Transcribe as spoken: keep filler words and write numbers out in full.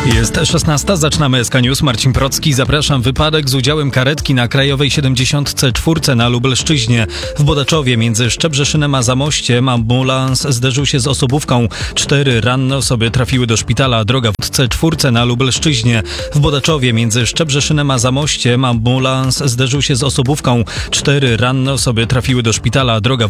Jest szesnasta, zaczynamy S K News. Marcin Procki, zapraszam. Wypadek z udziałem karetki na Krajowej siedemdziesiąt cztery na Lubelszczyźnie. W Bodaczowie między Szczebrzeszynem a Zamościem ambulans zderzył się z osobówką. Cztery ranne osoby trafiły do szpitala. Droga w C cztery na Lubelszczyźnie. W Bodaczowie między Szczebrzeszynem a Zamościem ambulans zderzył się z osobówką. Cztery ranne osoby trafiły do szpitala. Droga